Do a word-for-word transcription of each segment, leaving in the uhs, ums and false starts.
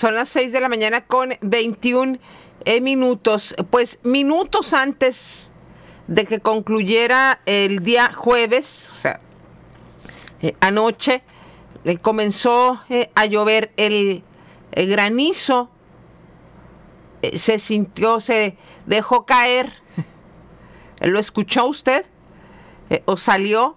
son las seis de la mañana con veintiún eh, minutos. Pues minutos antes de que concluyera el día jueves, o sea, eh, anoche, eh, comenzó eh, a llover el, el granizo. Eh, se sintió, se dejó caer. ¿Lo escuchó usted? Eh, ¿O salió?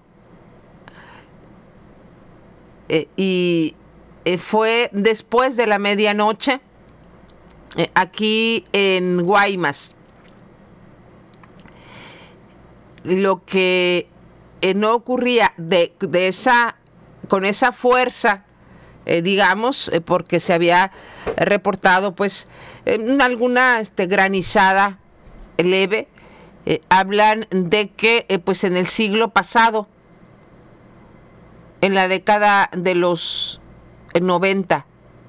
Eh, y eh, fue después de la medianoche eh, aquí en Guaymas. Lo que eh, no ocurría de, de esa, con esa fuerza, eh, digamos, eh, porque se había reportado pues eh, alguna este, granizada leve. Eh, hablan de que eh, pues en el siglo pasado, en la década de los noventa,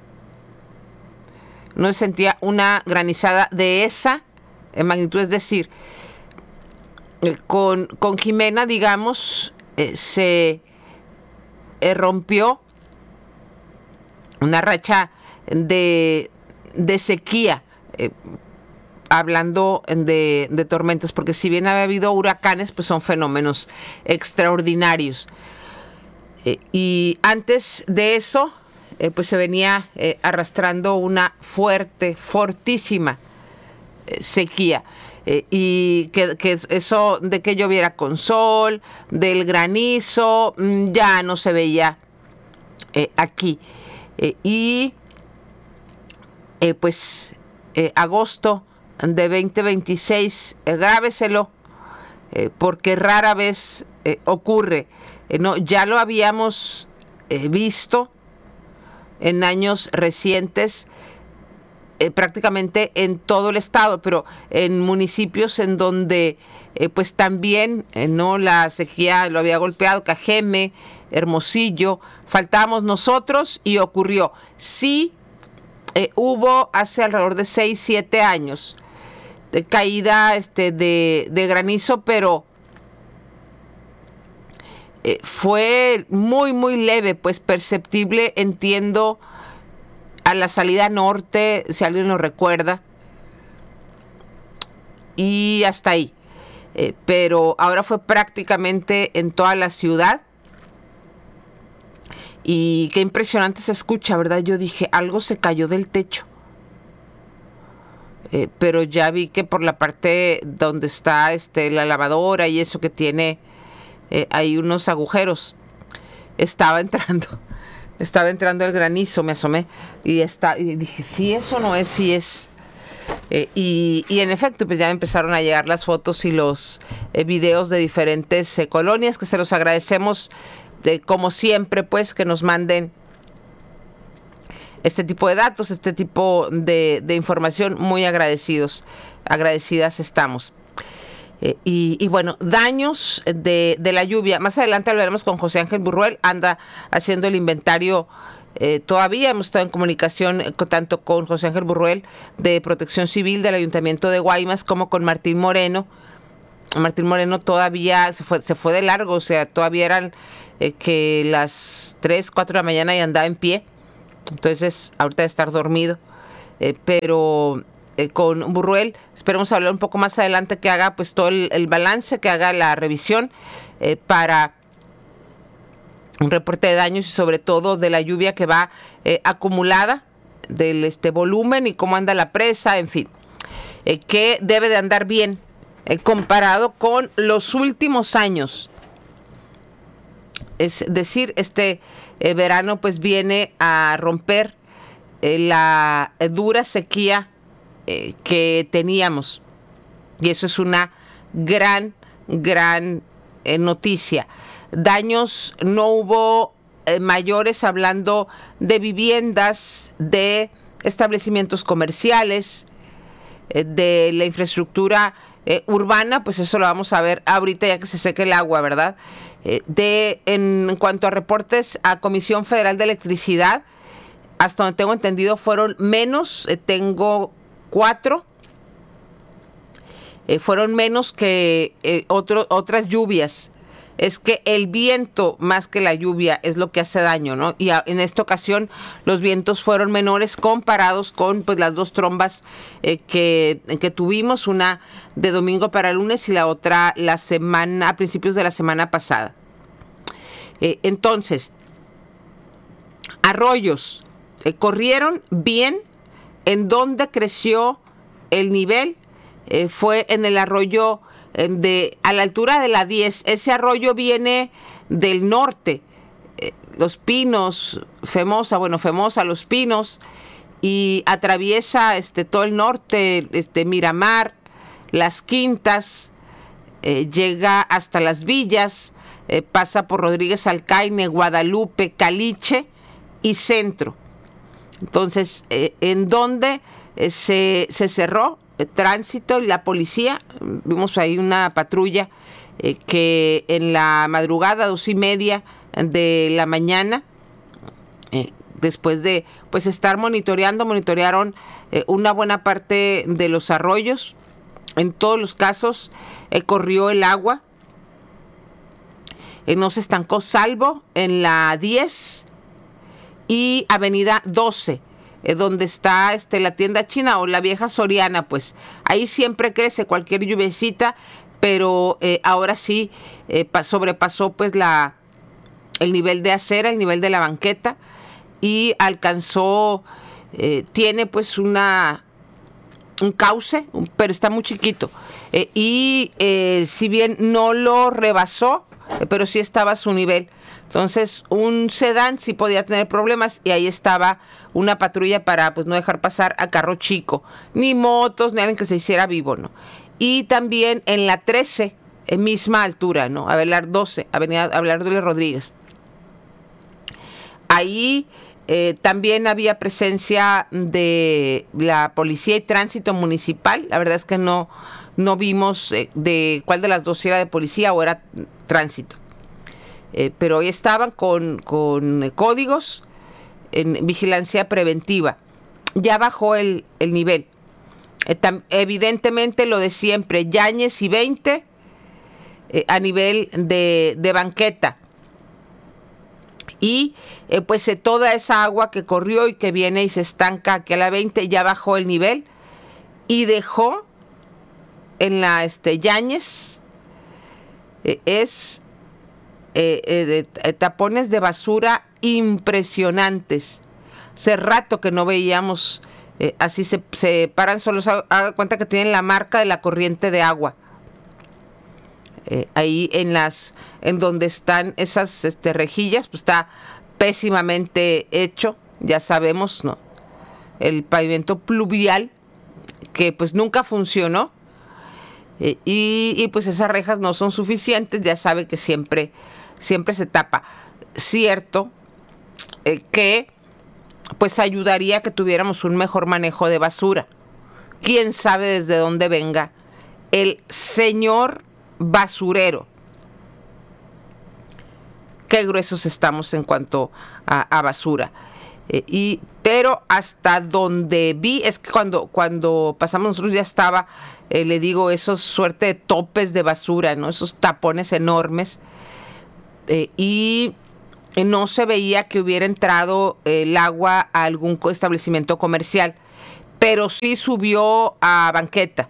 no se sentía una granizada de esa magnitud. Es decir, eh, con, con Jimena, digamos, eh, se eh, rompió una racha de, de sequía, eh, hablando de, de tormentas, porque si bien había habido huracanes, pues son fenómenos extraordinarios. Eh, y antes de eso, eh, pues se venía eh, arrastrando una fuerte, fortísima eh, sequía. Eh, y que, que eso de que lloviera con sol, del granizo, mmm, ya no se veía eh, aquí. Eh, y eh, pues eh, agosto de veinte veintiséis, eh, grábeselo, eh, porque rara vez eh, ocurre. Eh, no, ya lo habíamos eh, visto en años recientes, eh, prácticamente en todo el estado, pero en municipios en donde eh, pues también eh, no la sequía lo había golpeado, Cajeme, Hermosillo, faltábamos nosotros y ocurrió. Sí, eh, hubo hace alrededor de seis, siete años de caída este, de, de granizo, pero Eh, fue muy, muy leve, pues perceptible, entiendo, a la salida norte, si alguien lo recuerda, y hasta ahí. Eh, pero ahora fue prácticamente en toda la ciudad. Y qué impresionante se escucha, ¿verdad? Yo dije, algo se cayó del techo. Eh, pero ya vi que por la parte donde está este, la lavadora y eso que tiene... Eh, hay unos agujeros. Estaba entrando, estaba entrando el granizo, me asomé y, está, y dije, sí, eso no es, sí es. Eh, y, y en efecto, pues ya me empezaron a llegar las fotos y los eh, videos de diferentes eh, colonias, que se los agradecemos, eh, como siempre, pues, que nos manden este tipo de datos, este tipo de, de información. Muy agradecidos, agradecidas estamos. Eh, y, y bueno, daños de, de la lluvia. Más adelante hablaremos con José Ángel Burruel, anda haciendo el inventario eh, todavía. Hemos estado en comunicación eh, con, tanto con José Ángel Burruel de Protección Civil del Ayuntamiento de Guaymas como con Martín Moreno. Martín Moreno todavía se fue, se fue de largo, o sea, todavía eran eh, que las tres, cuatro de la mañana y andaba en pie. Entonces, ahorita de estar dormido. Eh, pero... Eh, con Burruel, esperemos hablar un poco más adelante, que haga pues todo el, el balance, que haga la revisión eh, para un reporte de daños y sobre todo de la lluvia que va eh, acumulada, del este volumen y cómo anda la presa, en fin, eh, que debe de andar bien eh, comparado con los últimos años. Es decir, este eh, verano pues viene a romper eh, la eh, dura sequía Eh, que teníamos, y eso es una gran, gran eh, noticia. Daños no hubo eh, mayores, hablando de viviendas, de establecimientos comerciales, eh, de la infraestructura eh, urbana, pues eso lo vamos a ver ahorita ya que se seque el agua, ¿verdad? Eh, de, en, en cuanto a reportes a Comisión Federal de Electricidad, hasta donde tengo entendido fueron menos, eh, tengo cuatro, eh, fueron menos que eh, otro, otras lluvias es que el viento más que la lluvia es lo que hace daño, ¿no? Y a, en esta ocasión los vientos fueron menores comparados con pues las dos trombas eh, que, que tuvimos, una de domingo para lunes y la otra la semana, a principios de la semana pasada. Eh, entonces, arroyos eh, corrieron bien. En donde creció el nivel eh, fue en el arroyo eh, de a la altura de la diez. Ese arroyo viene del norte, eh, Los Pinos, Femosa, bueno, Femosa, Los Pinos, y atraviesa este, todo el norte, este, Miramar, Las Quintas, eh, llega hasta Las Villas, eh, pasa por Rodríguez Alcaine, Guadalupe, Caliche y Centro. Entonces, eh, ¿en dónde eh, se, se cerró el tránsito y la policía? Vimos ahí una patrulla eh, que en la madrugada, dos y media de la mañana, eh, después de pues estar monitoreando, monitorearon eh, una buena parte de los arroyos. En todos los casos eh, corrió el agua, eh, no se estancó, salvo en la diez y avenida doce, eh, donde está este, la tienda china o la vieja Soriana. Pues ahí siempre crece cualquier lluviecita, pero eh, ahora sí eh, sobrepasó pues la, el nivel de acera, el nivel de la banqueta, y alcanzó, eh, tiene pues una un cauce, pero está muy chiquito, eh, y eh, si bien no lo rebasó, eh, pero sí estaba a su nivel. Entonces, un sedán sí podía tener problemas, y ahí estaba una patrulla para pues no dejar pasar a carro chico, ni motos, ni alguien que se hiciera vivo, ¿no? Y también en la trece, en misma altura, ¿no? Abelardo doce, avenida Abelardo de Rodríguez. Ahí eh, también había presencia de la policía y tránsito municipal. La verdad es que no, no vimos eh, de cuál de las dos era de policía o era tránsito. Eh, pero hoy estaban con, con códigos en vigilancia preventiva. Ya bajó el, el nivel. Eh, tam, evidentemente lo de siempre, Yáñez y veinte eh, a nivel de, de banqueta. Y eh, pues eh, toda esa agua que corrió y que viene y se estanca aquí a la veinte ya bajó el nivel y dejó en la este, Yáñez eh, es... Eh, eh, de, tapones de basura impresionantes. Hace rato que no veíamos eh, así se, se paran solos. Haga cuenta que tienen la marca de la corriente de agua. Eh, ahí en las en donde están esas este, rejillas, pues está pésimamente hecho, ya sabemos, ¿no? El pavimento pluvial que pues nunca funcionó. Eh, y, y pues esas rejas no son suficientes, ya sabe que siempre siempre se tapa. Cierto eh, que pues ayudaría que tuviéramos un mejor manejo de basura. Quién sabe desde dónde venga el señor basurero. Qué gruesos estamos en cuanto a, a basura. Eh, y, pero hasta donde vi, es que cuando, cuando pasamos nosotros ya estaba, eh, le digo, esos suerte de topes de basura, ¿no? Esos tapones enormes. Eh, y no se veía que hubiera entrado el agua a algún establecimiento comercial, pero sí subió a banqueta.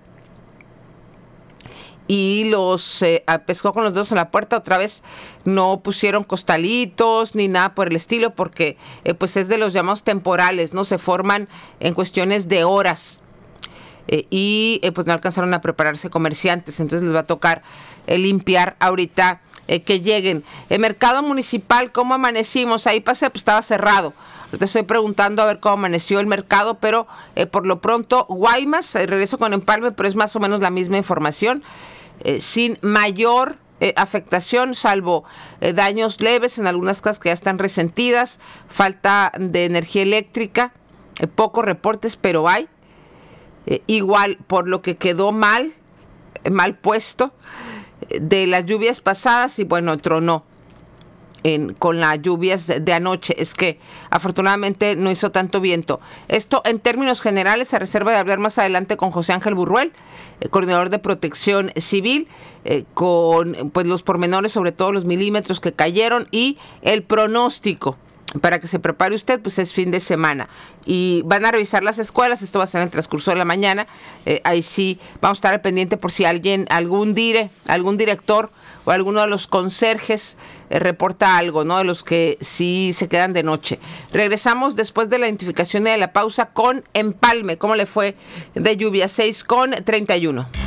Y los eh, pescó con los dedos en la puerta. Otra vez no pusieron costalitos ni nada por el estilo, porque eh, pues es de los llamados temporales, ¿no? Se forman en cuestiones de horas. Eh, y eh, pues no alcanzaron a prepararse comerciantes, entonces les va a tocar eh, limpiar ahorita eh, que lleguen. El mercado municipal, ¿cómo amanecimos? Ahí pasé, pues estaba cerrado. Te estoy preguntando a ver cómo amaneció el mercado, pero eh, por lo pronto Guaymas, eh, regreso con Empalme, pero es más o menos la misma información, eh, sin mayor eh, afectación, salvo eh, daños leves en algunas casas que ya están resentidas, falta de energía eléctrica, eh, pocos reportes, pero hay. Eh, igual, por lo que quedó mal, eh, mal puesto, eh, de las lluvias pasadas, y bueno, tronó. en, con las lluvias de, de anoche. Es que afortunadamente no hizo tanto viento. Esto en términos generales se reserva de hablar más adelante con José Ángel Burruel, eh, coordinador de Protección Civil, eh, con pues los pormenores, sobre todo los milímetros que cayeron y el pronóstico. Para que se prepare usted, pues es fin de semana. Y van a revisar las escuelas, esto va a ser en el transcurso de la mañana. Eh, ahí sí vamos a estar al pendiente por si alguien, algún dire, algún director o alguno de los conserjes eh, reporta algo, ¿no? De los que sí se quedan de noche. Regresamos después de la identificación y de la pausa con Empalme. ¿Cómo le fue de lluvia? seis con treinta y uno.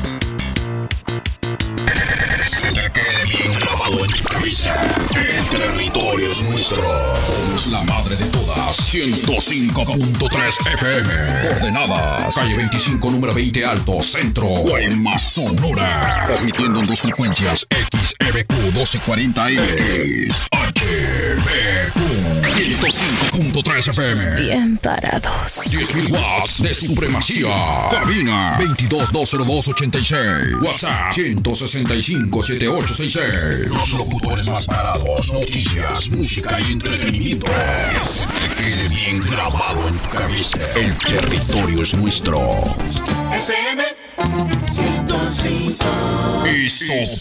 Que quede bien grabado en tu cabeza. El territorio es nuestro. Somos la madre de todas. ciento cinco punto tres F M. Coordenadas. Calle veinticinco, número veinte Alto, Centro. Guaymas, Sonora. Transmitiendo en dos frecuencias. X E B Q doce cuarenta M. X H B Q ciento cinco punto tres F M. Bien parados. diez mil watts de supremacía. Cabina veintidós dos cero dos ochenta y seis. WhatsApp ciento sesenta y cinco setenta y ocho sesenta y seis. Los locutores más parados. Noticias, música y entretenimiento. Que se te quede bien grabado en tu cabeza. El territorio es nuestro. F M ciento cinco. Y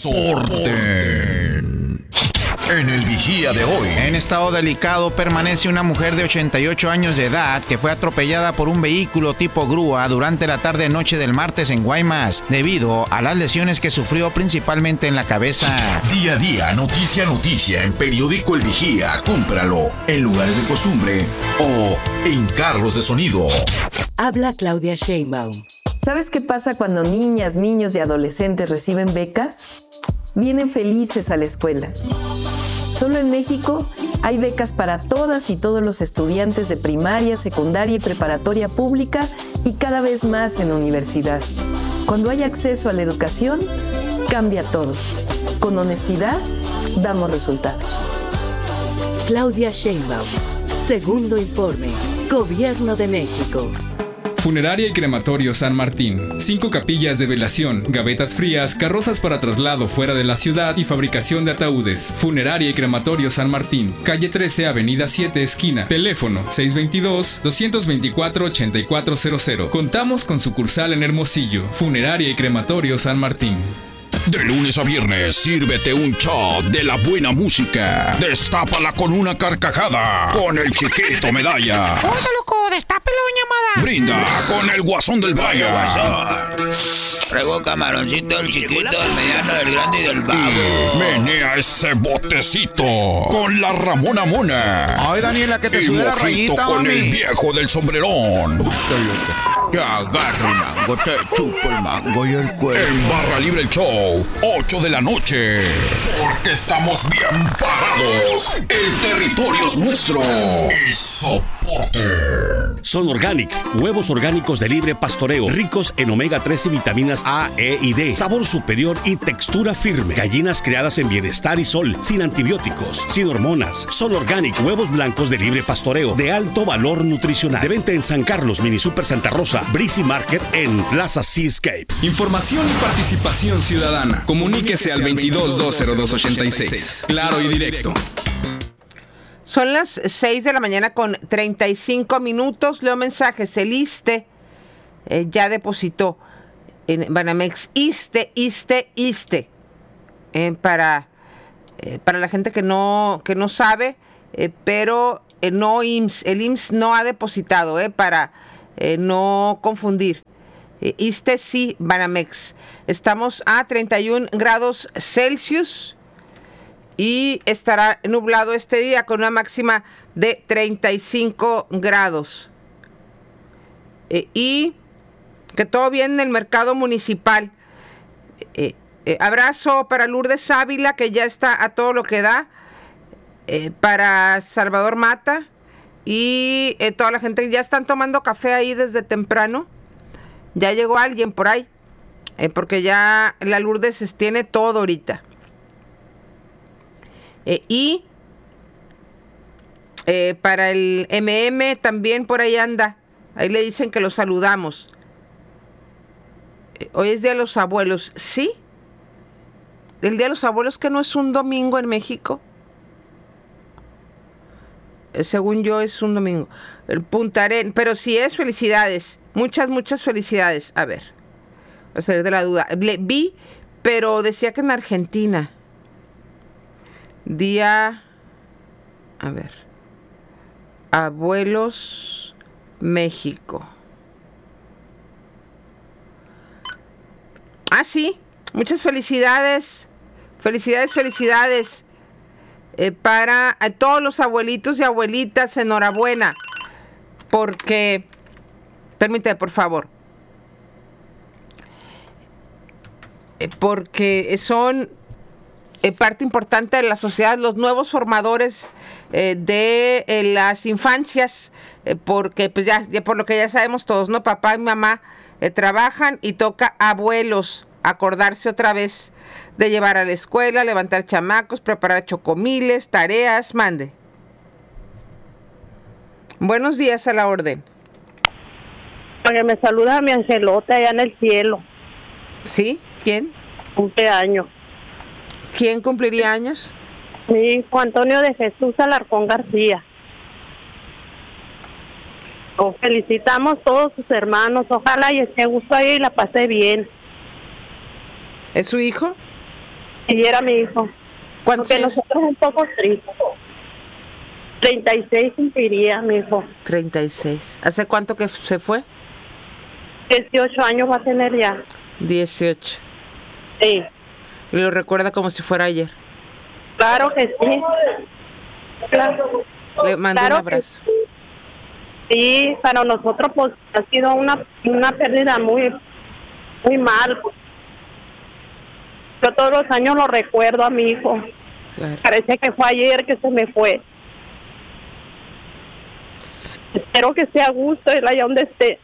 soporten. En el vigía de hoy. En estado delicado permanece una mujer de ochenta y ocho años de edad que fue atropellada por un vehículo tipo grúa durante la tarde-noche del martes en Guaymas, debido a las lesiones que sufrió principalmente en la cabeza. Día a día, noticia a noticia, en Periódico El Vigía. Cómpralo en lugares de costumbre o en carros de sonido. Habla Claudia Sheinbaum. ¿Sabes qué pasa cuando niñas, niños y adolescentes reciben becas? Vienen felices a la escuela. Solo en México hay becas para todas y todos los estudiantes de primaria, secundaria y preparatoria pública y cada vez más en universidad. Cuando hay acceso a la educación, cambia todo. Con honestidad, damos resultados. Claudia Sheinbaum. Segundo informe. Gobierno de México. Funeraria y Crematorio San Martín. Cinco capillas de velación, gavetas frías, carrozas para traslado fuera de la ciudad y fabricación de ataúdes. Funeraria y Crematorio San Martín. Calle trece, Avenida siete, esquina. Teléfono seis dos dos, dos dos cuatro, ocho cuatro cero cero. Contamos con sucursal en Hermosillo. Funeraria y Crematorio San Martín. De lunes a viernes, sírvete un shot de la buena música. Destápala con una carcajada. Con el Chiquito Medalla. ¡Hola, loco! ¡Destápelo, ñamada! Brinda con el Guasón del Braya. Traigo camaroncito, el chiquito, el mediano, el grande y del babo. Y menea ese botecito con la Ramona Mona. Ay, Daniela, que te y sube la mojito rayita, con mami. el viejo del sombrerón. Te agarro un mango, te chupo el mango y el cuero. En Barra Libre el Show, ocho de la noche. Porque estamos bien parados. El territorio es nuestro. Y soporte. Son Organic, huevos orgánicos de libre pastoreo, ricos en omega tres y vitaminas A, E y D, sabor superior y textura firme. Gallinas criadas en bienestar y sol, sin antibióticos, sin hormonas. Son Organic, huevos blancos de libre pastoreo, de alto valor nutricional. De venta en San Carlos, Mini Super Santa Rosa, Breezy Market en Plaza Seascape. Información y participación ciudadana. Comuníquese al veintidós dos cero dos ochenta y seis. Claro y directo. Son las seis de la mañana con treinta y cinco minutos. Leo mensajes. El ISSSTE eh, ya depositó en Banamex. ISSSTE, ISSSTE, ISSSTE. Eh, para, eh, para la gente que no, que no sabe, eh, pero eh, no I M S S. El I M S S no ha depositado, eh, para eh, no confundir. Eh, ISSSTE sí, Banamex. Estamos a treinta y un grados Celsius. Y estará nublado este día con una máxima de treinta y cinco grados. Eh, y que todo bien en el mercado municipal. Eh, eh, abrazo para Lourdes Ávila, que ya está a todo lo que da. Eh, para Salvador Mata. Y eh, toda la gente que ya están tomando café ahí desde temprano. Ya llegó alguien por ahí. Eh, porque ya la Lourdes tiene todo ahorita. Eh, y eh, para el M M también por ahí anda. Ahí le dicen que lo saludamos. Eh, hoy es Día de los Abuelos. ¿Sí? El Día de los Abuelos, que no es un domingo en México. Eh, según yo es un domingo. El Punta Arenas, pero si es, felicidades. Muchas, muchas felicidades. A ver, a salir de la duda. Le, vi, pero decía que en Argentina. Día, a ver, Abuelos México. Ah, sí, muchas felicidades. Felicidades, felicidades. Eh, para a todos los abuelitos y abuelitas, enhorabuena. Porque, permíteme, por favor. Eh, porque son eh, parte importante de la sociedad, los nuevos formadores eh, de eh, las infancias, eh, porque pues ya, ya por lo que ya sabemos todos, ¿no? Papá y mamá eh, trabajan y toca abuelos acordarse otra vez de llevar a la escuela, levantar chamacos, preparar chocomiles, tareas, mande. Buenos días, a la orden. Para que me saluda a mi angelote allá en el cielo. ¿Sí? ¿Quién? Cumpleaños. ¿Quién cumpliría años? Mi hijo Antonio de Jesús Alarcón García. Os felicitamos todos sus hermanos. Ojalá y esté a gusto ahí y la pasé bien. ¿Es su hijo? Y era mi hijo. ¿Cuántos Porque años? nosotros un poco tristes. treinta y seis cumpliría mi hijo. treinta y seis. ¿Hace cuánto que se fue? dieciocho años va a tener ya. dieciocho. Sí. Y lo recuerda como si fuera ayer. Claro que sí. Claro. Le mando Claro un abrazo. que sí. Sí, para nosotros pues ha sido una, una pérdida muy, muy mal. Yo todos los años lo recuerdo a mi hijo. Claro. Parece que fue ayer que se me fue. Espero que esté a gusto y allá donde esté.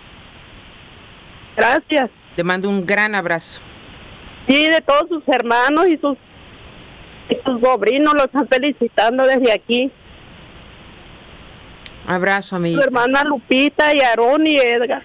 Gracias. Te mando un gran abrazo. Sí, de todos sus hermanos y sus, y sus sobrinos los están felicitando desde aquí. Abrazo, amigo. Su hermana Lupita y Aarón y Edgar.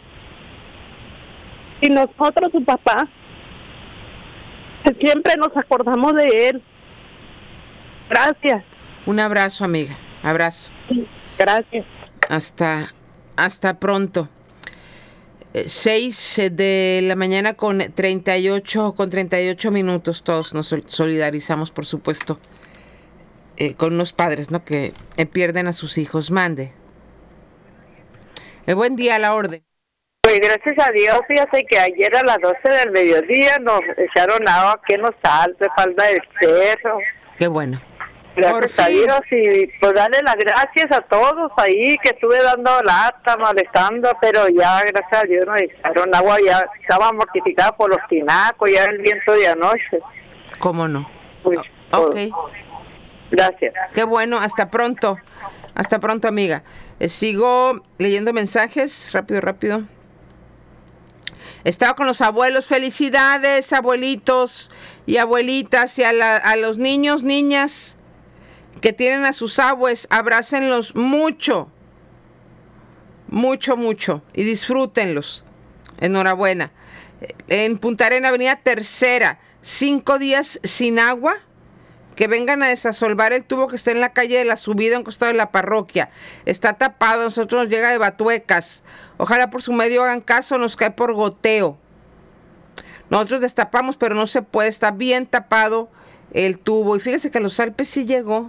Y nosotros, su papá, que siempre nos acordamos de él. Gracias. Un abrazo, amiga. Abrazo. Gracias. Hasta, hasta pronto. Eh, seis de la mañana con treinta y ocho, con treinta y ocho minutos. Todos nos sol- solidarizamos, por supuesto, eh, con unos padres, ¿no? Que eh, pierden a sus hijos. Mande. Eh, buen día, a la orden. Pues gracias a Dios, fíjate que ayer a las doce del mediodía nos echaron agua aquí en los Alpes, falda del cerro. Qué bueno. Gracias a Dios y pues darle las gracias a todos ahí que estuve dando lata, molestando, pero ya gracias a Dios nos echaron agua, ya estaba mortificada por los tinacos, ya el viento de anoche. ¿Cómo no? Pues, ok. pues, gracias. Qué bueno, hasta pronto. Hasta pronto, amiga. Eh, sigo leyendo mensajes, rápido, rápido. Estaba con los abuelos. Felicidades, abuelitos y abuelitas, y a, la, a los niños, niñas que tienen a sus abuelos, abrácenlos mucho, mucho, mucho, y disfrútenlos. Enhorabuena. En Punta Arenas, Avenida Tercera, cinco días sin agua. Que vengan a desasolvar el tubo que está en la calle de la subida, en costado de la parroquia. Está tapado, a nosotros nos llega de Batuecas. Ojalá por su medio hagan caso, nos cae por goteo. Nosotros destapamos, pero no se puede, está bien tapado el tubo. Y fíjese que a los Alpes sí llegó.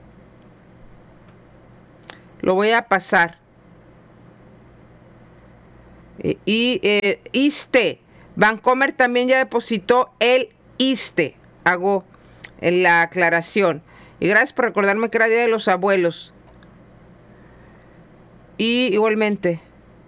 Lo voy a pasar. Y, y eh, ISSSTE, Bancomer también ya depositó el ISSSTE. Hago en la aclaración. Y gracias por recordarme que era Día de los Abuelos. Y igualmente,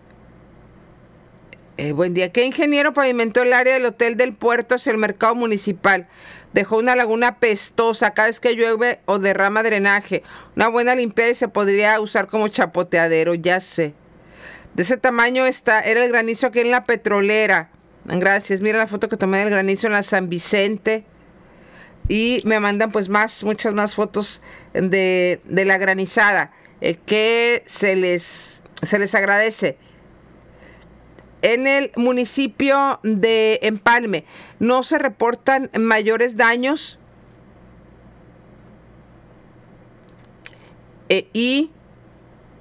eh, buen día. ¿Qué ingeniero pavimentó el área del Hotel del Puerto hacia el mercado municipal? Dejó una laguna pestosa cada vez que llueve o derrama drenaje. Una buena limpieza y se podría usar como chapoteadero, ya sé. De ese tamaño está, era el granizo aquí en la Petrolera. Gracias. Mira la foto que tomé del granizo en la San Vicente. Y me mandan pues más, muchas más fotos de, de la granizada, eh, que se les, se les agradece. En el municipio de Empalme no se reportan mayores daños. Eh, y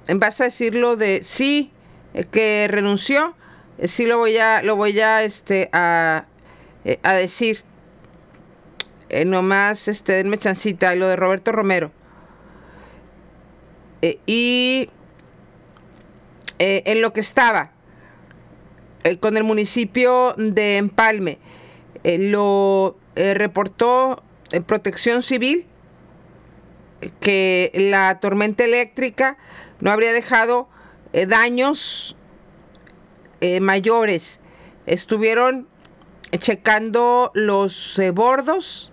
vas a decirlo de sí, eh, que renunció, eh, sí lo voy a, lo voy a, este, a, eh, a decir. Eh, nomás, este, denme chancita, lo de Roberto Romero. Eh, y eh, en lo que estaba eh, con el municipio de Empalme, eh, lo eh, reportó en Protección Civil que la tormenta eléctrica no habría dejado eh, daños eh, mayores. Estuvieron checando los eh, bordos,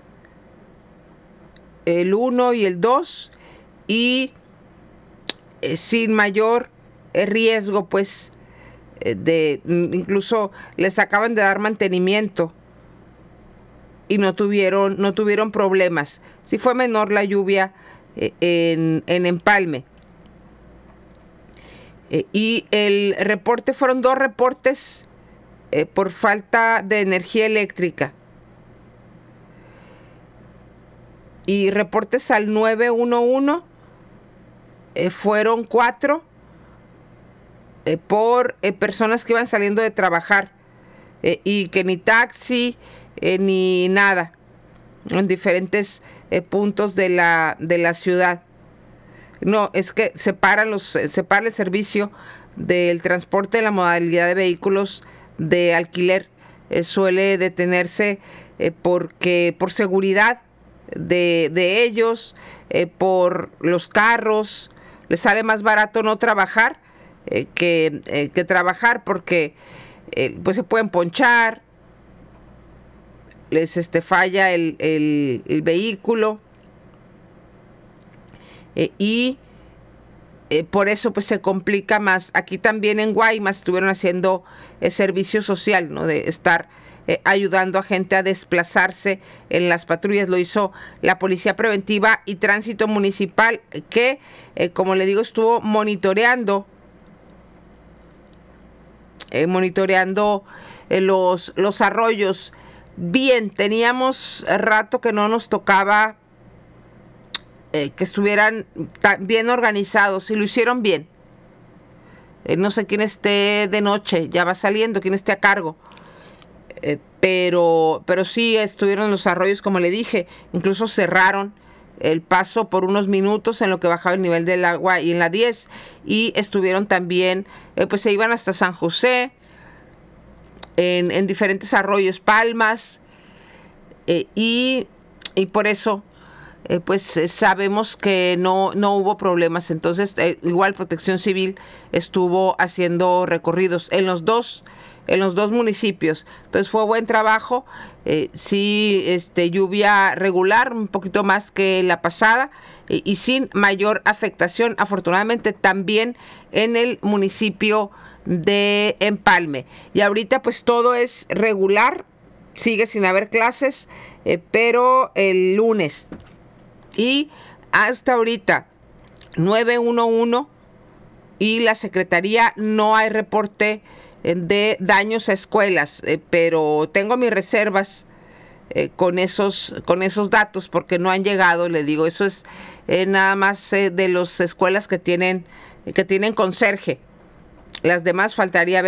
el uno y el dos, y eh, sin mayor eh, riesgo, pues, eh, de incluso les acaban de dar mantenimiento y no tuvieron, no tuvieron problemas. Sí fue menor la lluvia eh, en, en Empalme. Eh, y el reporte, fueron dos reportes eh, por falta de energía eléctrica. Y reportes al nueve uno uno eh, fueron cuatro eh, por eh, personas que iban saliendo de trabajar eh, y que ni taxi eh, ni nada en diferentes eh, puntos de la, de la ciudad. No, es que separan los, separa el servicio del transporte de la modalidad de vehículos de alquiler. Eh, suele detenerse eh, porque por seguridad de, de ellos, eh, por los carros, les sale más barato no trabajar eh, que, eh, que trabajar porque eh, pues se pueden ponchar, les este, falla el, el, el vehículo. Eh, y eh, por eso pues se complica más. Aquí también en Guaymas estuvieron haciendo eh, servicio social, ¿no? De estar eh, ayudando a gente a desplazarse en las patrullas. Lo hizo la Policía Preventiva y Tránsito Municipal, que, eh, como le digo, estuvo monitoreando, eh, monitoreando eh, los, los arroyos. Bien, teníamos rato que no nos tocaba Eh, que estuvieran bien organizados, y lo hicieron bien. Eh, no sé quién esté de noche, ya va saliendo, quién esté a cargo. Eh, pero, pero sí estuvieron los arroyos, como le dije, incluso cerraron el paso por unos minutos en lo que bajaba el nivel del agua y en la diez. Y estuvieron también, eh, pues se iban hasta San José, en, en diferentes arroyos, Palmas, eh, y, y por eso Eh, pues eh, sabemos que no, no hubo problemas. Entonces eh, igual Protección Civil estuvo haciendo recorridos en los dos en los dos municipios. Entonces fue buen trabajo. Eh, sí, este, lluvia regular, un poquito más que la pasada, eh, y sin mayor afectación, afortunadamente, también en el municipio de Empalme. Y ahorita pues todo es regular, sigue sin haber clases, eh, pero el lunes. Y hasta ahorita, nueve uno uno y la Secretaría, no hay reporte de daños a escuelas, eh, pero tengo mis reservas eh, con, esos, con esos datos porque no han llegado. Le digo, eso es eh, nada más eh, de las escuelas que tienen, que tienen conserje. Las demás faltaría ver